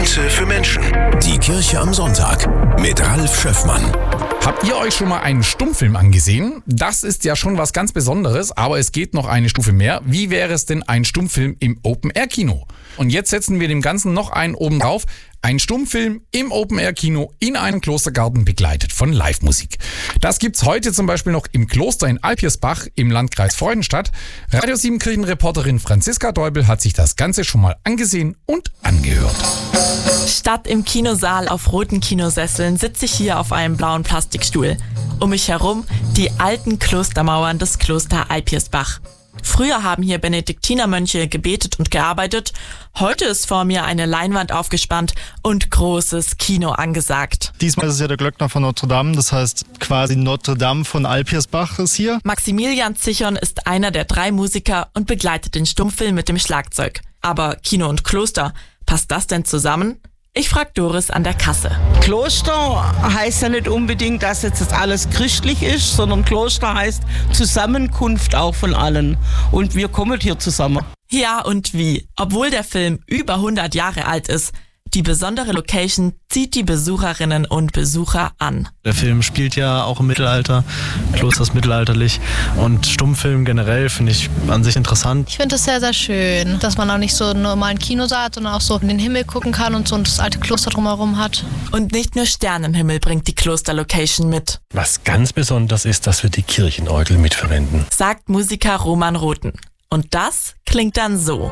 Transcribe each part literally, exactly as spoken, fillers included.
Momente für Menschen. Die Kirche am Sonntag mit Ralf Schöffmann. Habt ihr euch schon mal einen Stummfilm angesehen? Das ist ja schon was ganz Besonderes, aber es geht noch eine Stufe mehr. Wie wäre es denn ein Stummfilm im Open-Air-Kino? Und jetzt setzen wir dem Ganzen noch einen oben drauf. Ein Stummfilm im Open-Air-Kino in einem Klostergarten begleitet von Live-Musik. Das gibt's heute zum Beispiel noch im Kloster in Alpirsbach im Landkreis Freudenstadt. Radio sieben Kirchenreporterin Franziska Deubel hat sich das Ganze schon mal angesehen und angehört. Statt im Kinosaal auf roten Kinosesseln sitze ich hier auf einem blauen Plastikstuhl. Um mich herum die alten Klostermauern des Kloster Alpirsbach. Früher haben hier Benediktinermönche gebetet und gearbeitet. Heute ist vor mir eine Leinwand aufgespannt und großes Kino angesagt. Diesmal ist es ja der Glöckner von Notre Dame, das heißt quasi Notre Dame von Alpirsbach ist hier. Maximilian Zichon ist einer der drei Musiker und begleitet den Stummfilm mit dem Schlagzeug. Aber Kino und Kloster, passt das denn zusammen? Ich frag Doris an der Kasse. Kloster heißt ja nicht unbedingt, dass jetzt das alles christlich ist, sondern Kloster heißt Zusammenkunft auch von allen. Und wir kommen hier zusammen. Ja, und wie? Obwohl der Film über hundert Jahre alt ist, die besondere Location zieht die Besucherinnen und Besucher an. Der Film spielt ja auch im Mittelalter, Kloster ist mittelalterlich und Stummfilm generell finde ich an sich interessant. Ich finde es sehr, sehr schön, dass man auch nicht so einen normalen Kinosaal hat, sondern auch so in den Himmel gucken kann und so das alte Kloster drumherum hat. Und nicht nur Sternenhimmel bringt die Klosterlocation mit. Was ganz besonders ist, dass wir die Kirchenorgel mitverwenden, sagt Musiker Roman Rothen. Und das klingt dann so.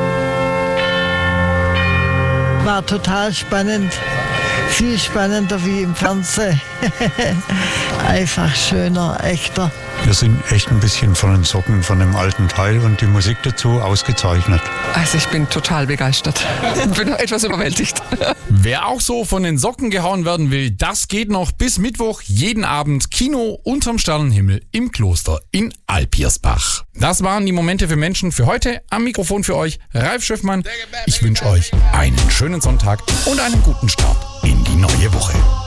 War total spannend, viel spannender wie im Fernsehen. Einfach schöner, echter. Wir sind echt ein bisschen von den Socken von dem alten Teil und die Musik dazu ausgezeichnet. Also ich bin total begeistert. Ich bin etwas überwältigt. Wer auch so von den Socken gehauen werden will, das geht noch bis Mittwoch jeden Abend Kino unterm Sternenhimmel im Kloster in Alpirsbach. Das waren die Momente für Menschen für heute. Am Mikrofon für euch Ralf Schöffmann. Ich wünsche euch einen schönen Sonntag und einen guten Start in die neue Woche.